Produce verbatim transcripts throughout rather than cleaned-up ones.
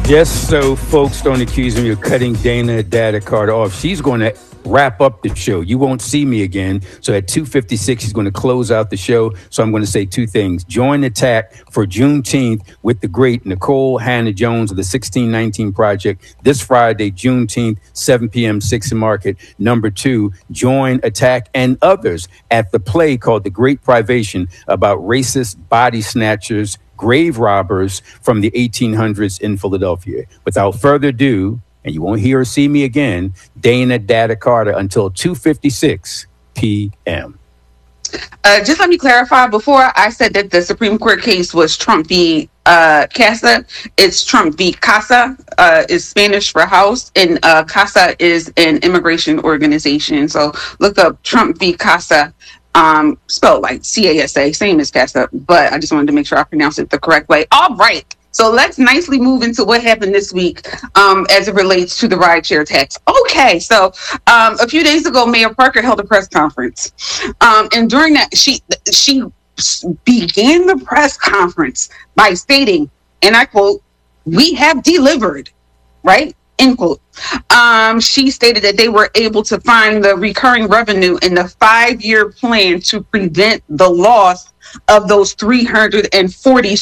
Just so folks don't accuse me of cutting Dana Data Carter off, she's going to wrap up the show. You won't see me again. So at two fifty-six, she's going to close out the show. So I'm going to say two things. Join the T A C for Juneteenth with the great Nicole Hannah-Jones of the sixteen nineteen Project this Friday, Juneteenth, seven p.m., sixth and Market. Number two, join Attack and others at the play called The Great Privation about racist body snatchers, grave robbers from the eighteen hundreds in Philadelphia. Without further ado, and you won't hear or see me again, Dana Data Carter until two fifty-six p.m. Uh, just let me clarify. Before I said that the Supreme Court case was Trump v. Uh, Casa, it's Trump v. Casa, uh, is Spanish for house, and uh, Casa is an immigration organization. So look up Trump v. Casa, um, spelled like C A S A, same as Casa, but I just wanted to make sure I pronounce it the correct way. All right. So let's nicely move into what happened this week um, as it relates to the rideshare tax. Okay, so um, a few days ago, Mayor Parker held a press conference. Um, and during that, she she began the press conference by stating, and I quote, "We have delivered," right? End quote. Um, she stated that they were able to find the recurring revenue in the five-year plan to prevent the loss of those three hundred forty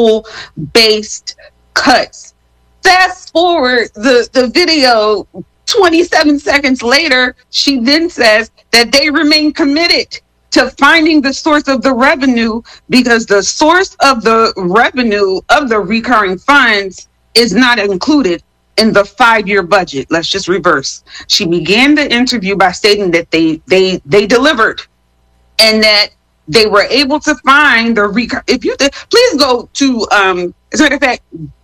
school-based cuts. Fast forward the, the video, twenty-seven seconds later, she then says that they remain committed to finding the source of the revenue because the source of the revenue of the recurring funds is not included in the five-year budget. Let's just reverse. She began the interview by stating that they they they delivered and that they were able to find the recur. If you please go to um, as a matter of fact.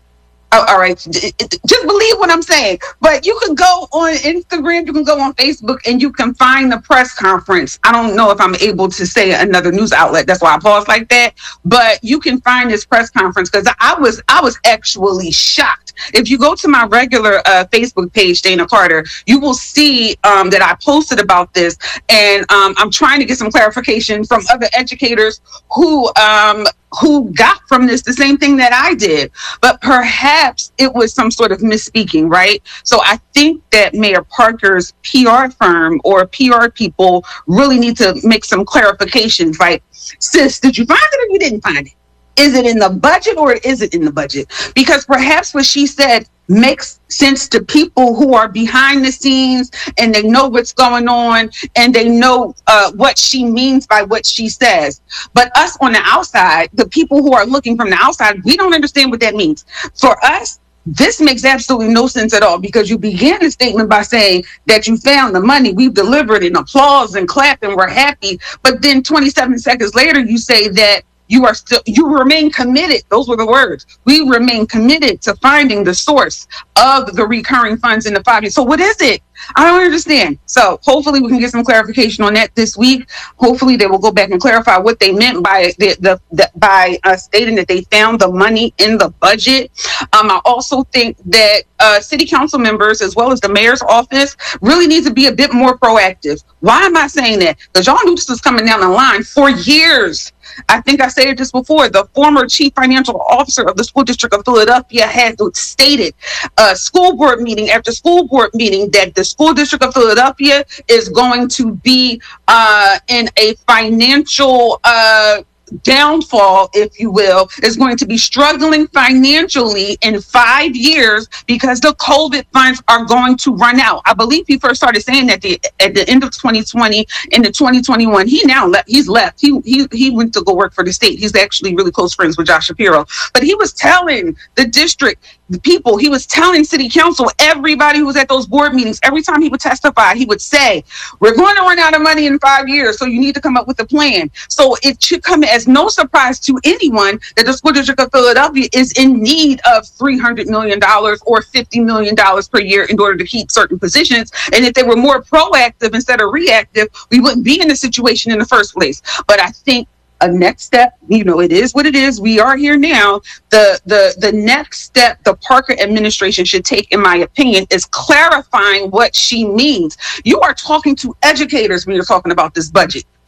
Oh, all right, just believe what I'm saying. But you can go on Instagram, you can go on Facebook, and you can find the press conference. I don't know if I'm able to say another news outlet. That's why I paused like that. But you can find this press conference because I was I was actually shocked. If you go to my regular uh, Facebook page, Dana Carter, you will see um, that I posted about this, and um, I'm trying to get some clarification from other educators who um, who got from this the same thing that I did. But perhaps it was some sort of misspeaking, right? So I think that Mayor Parker's P R firm or P R people really need to make some clarifications. Like, sis, did you find it or you didn't find it? Is it in the budget or is it in the budget? Because perhaps what she said makes sense to people who are behind the scenes and they know what's going on and they know uh, what she means by what she says. But us on the outside, the people who are looking from the outside, we don't understand what that means. For us, this makes absolutely no sense at all because you began the statement by saying that you found the money, we've delivered, and applause and clap and we're happy. But then twenty-seven seconds later, you say that You are still, you remain committed. Those were the words. We remain committed to finding the source of the recurring funds in the five years. So what is it? I don't understand. So hopefully we can get some clarification on that this week. Hopefully they will go back and clarify what they meant by the, the, the by uh, stating that they found the money in the budget. Um, I also think that uh, city council members, as well as the mayor's office, really need to be a bit more proactive. Why am I saying that? Because y'all knew this was coming down the line for years. I think I stated this before. The former chief financial officer of the school district of Philadelphia had stated uh, school board meeting after school board meeting that the school district of Philadelphia is going to be uh, in a financial uh, downfall, if you will, is going to be struggling financially in five years because the COVID funds are going to run out. I believe he first started saying that the, at the end of twenty twenty, into twenty twenty-one. He now left. He's left. He he he went to go work for the state. He's actually really close friends with Josh Shapiro. But he was telling the district, the people, he was telling city council, everybody who was at those board meetings, every time he would testify, he would say, we're going to run out of money in five years, so you need to come up with a plan. So it should come as no surprise to anyone that the school district of Philadelphia is in need of three hundred million dollars or fifty million dollars per year in order to keep certain positions. And if they were more proactive instead of reactive, we wouldn't be in the situation in the first place. But I think a next step, you know, it is what it is. We are here now. The the the next step the Parker administration should take, in my opinion, is clarifying what she means. You are talking to educators when you're talking about this budget.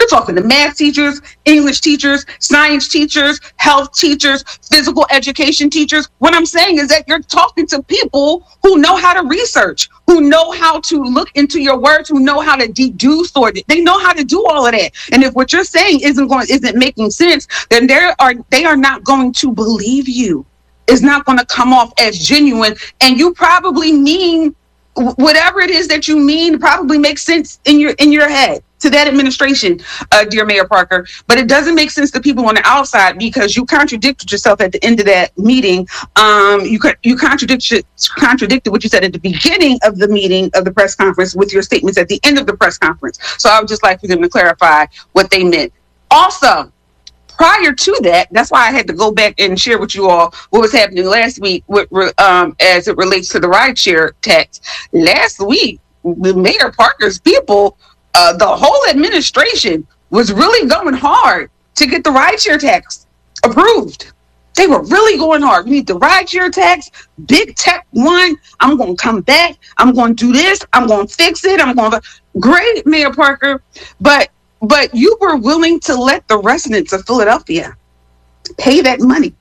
You're talking to math teachers, English teachers, science teachers, health teachers, physical education teachers. What I'm saying is that you're talking to people who know how to research, who know how to look into your words, who know how to deduce, or they know how to do all of that. And if what you're saying isn't going, isn't making sense, then there are they are not going to believe you. It's not going to come off as genuine, and you probably mean whatever it is that you mean. Probably makes sense in your in your head to that administration, uh, dear Mayor Parker, but it doesn't make sense to people on the outside because you contradicted yourself at the end of that meeting. Um, you you contradicted contradicted what you said at the beginning of the meeting of the press conference with your statements at the end of the press conference. So I would just like for them to clarify what they meant. Also, prior to that, that's why I had to go back and share with you all what was happening last week with, um, as it relates to the rideshare tax. Last week, the Mayor Parker's people, Uh, the whole administration was really going hard to get the rideshare tax approved. They were really going hard. We need the rideshare tax. Big tech won. I'm going to come back. I'm going to do this. I'm going to fix it. I'm going to. Great, Mayor Parker. But but you were willing to let the residents of Philadelphia pay that money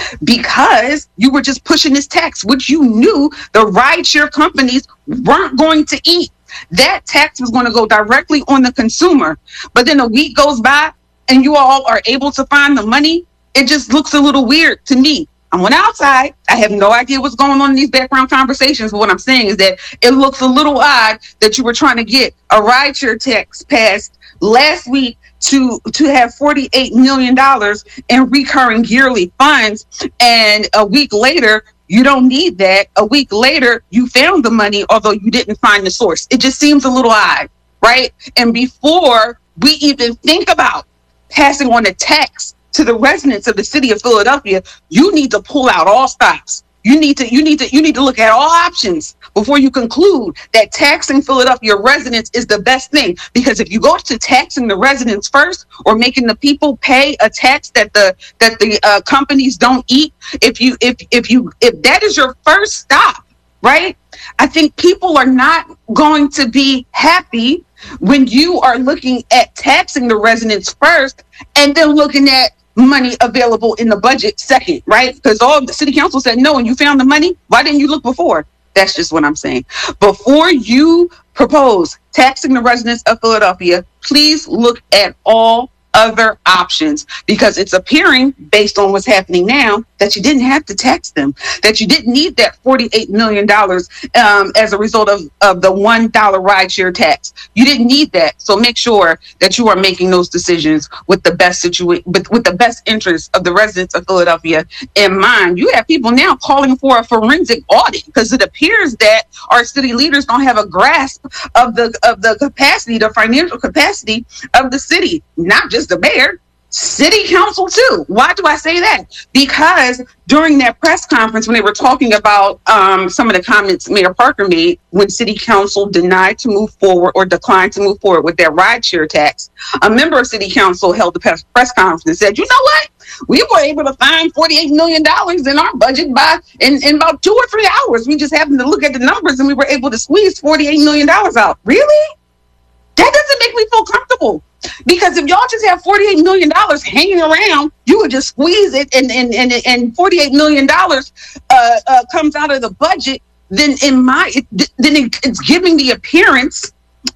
because you were just pushing this tax, which you knew the rideshare companies weren't going to eat. That tax was going to go directly on the consumer. But then a week goes by and you all are able to find the money. It just looks a little weird to me. I'm on the outside. I have no idea what's going on in these background conversations. But what I'm saying is that it looks a little odd that you were trying to get a rideshare tax passed last week to to have forty-eight million dollars in recurring yearly funds. And a week later, you don't need that. A week later, you found the money, although you didn't find the source. It just seems a little odd, right? And before we even think about passing on a tax to the residents of the city of Philadelphia, you need to pull out all stops. You need to, you need to, you need to look at all options before you conclude that taxing Philadelphia residents is the best thing. Because if you go to taxing the residents first, or making the people pay a tax that the that the uh, companies don't eat, if you if if you if that is your first stop, right? I think people are not going to be happy when you are looking at taxing the residents first and then looking at money available in the budget second, right? Because all the city council said no, and you found the money. Why didn't you look before? That's just what I'm saying. Before you propose taxing the residents of Philadelphia, please look at all other options, because it's appearing, based on what's happening now, that you didn't have to tax them, that you didn't need that forty-eight million dollars um, as a result of, of the one dollar rideshare tax. You didn't need that. So make sure that you are making those decisions with the best situation, with, with the best interests of the residents of Philadelphia in mind. You have people now calling for a forensic audit because it appears that our city leaders don't have a grasp of the of the capacity, the financial capacity of the city, not just the mayor, city council too. Why do I say that? Because during that press conference, when they were talking about um, some of the comments Mayor Parker made when city council denied to move forward or declined to move forward with their rideshare tax, a member of city council held the press conference and said, you know what? We were able to find forty-eight million dollars in our budget by in, in about two or three hours. We just happened to look at the numbers and we were able to squeeze forty-eight million dollars out. Really? That doesn't make me feel comfortable. Because if y'all just have forty-eight million dollars hanging around, you would just squeeze it and and and, and forty-eight million dollars uh, uh, comes out of the budget, then in my it, then it, it's giving the appearance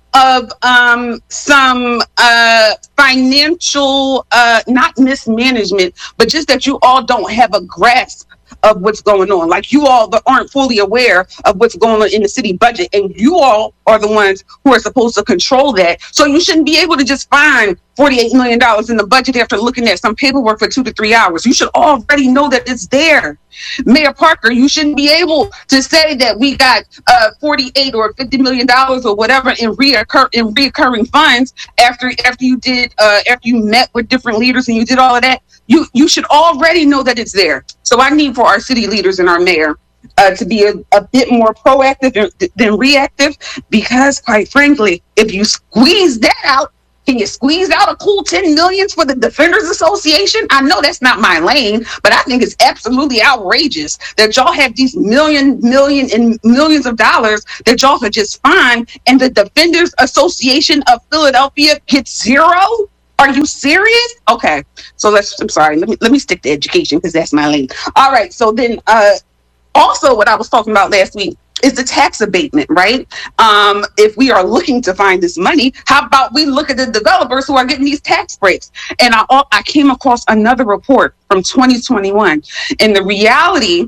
of um, some uh, financial, uh, not mismanagement, but just that you all don't have a grasp of what's going on. Like you all aren't fully aware of what's going on in the city budget, and you all are the ones who are supposed to control that. So you shouldn't be able to just find forty-eight million dollars in the budget after looking at some paperwork for two to three hours. You should already know that it's there. Mayor Parker, you shouldn't be able to say that we got uh, forty-eight or fifty million dollars or whatever in reoccur in reoccurring funds after after you did uh, after you met with different leaders and you did all of that. You you should already know that it's there. So I need for our city leaders and our mayor uh, to be a, a bit more proactive than, than reactive, because quite frankly, if you squeeze that out, Can you squeeze out a cool ten millions for the Defenders Association? I know that's not my lane, but I think it's absolutely outrageous that y'all have these million, million, and millions of dollars that y'all could just find, and the Defenders Association of Philadelphia gets zero. Are you serious? Okay, so let's. I'm sorry. Let me let me stick to education because that's my lane. All right. So then, uh, also what I was talking about last week is the tax abatement, right? Um, if we are looking to find this money, how about we look at the developers who are getting these tax breaks? And I I came across another report from twenty twenty-one, and the reality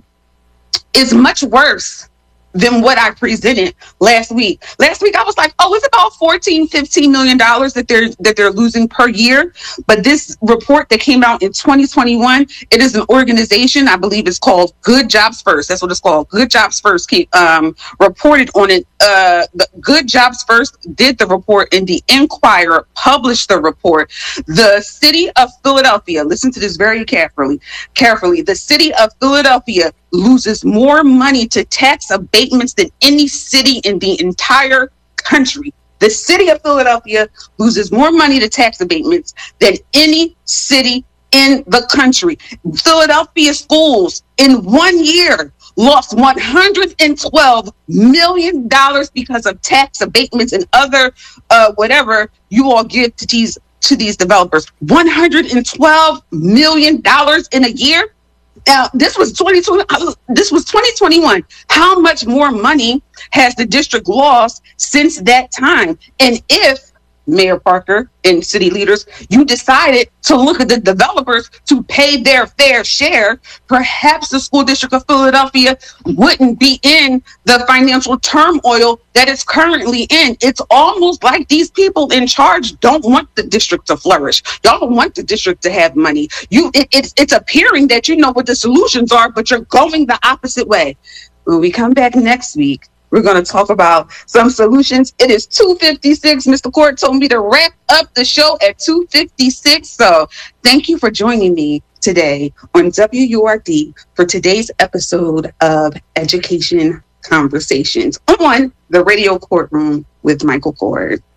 is much worse than what I presented last week. Last week I was like, oh, it's about fourteen, fifteen million dollars that they're that they're losing per year. But this report that came out in twenty twenty-one, it is an organization, I believe it's called Good Jobs First. That's what it's called. Good Jobs First came, um, reported on it. Uh, the Good Jobs First did the report, and the Enquirer published the report. The city of Philadelphia, listen to this very carefully, carefully. The city of Philadelphia loses more money to tax abatements than any city in the entire country. The city of Philadelphia loses more money to tax abatements than any city in the country. Philadelphia schools in one year lost one hundred twelve million dollars because of tax abatements and other uh, whatever you all give to these to these developers. one hundred twelve million dollars in a year. Now, this was twenty twenty. This was twenty twenty-one. How much more money has the district lost since that time? And if, Mayor Parker and city leaders, you decided to look at the developers to pay their fair share, perhaps the school district of Philadelphia wouldn't be in the financial turmoil that it's currently in. It's almost like these people in charge don't want the district to flourish. Y'all don't want the district to have money. You, it, it's, it's appearing that you know what the solutions are, but you're going the opposite way. When we come back next week, we're going to talk about some solutions. It is two fifty-six. Mister Court told me to wrap up the show at two fifty-six. So thank you for joining me today on W U R D for today's episode of Education Conversations on the Radio Courtroom with Michael Kort.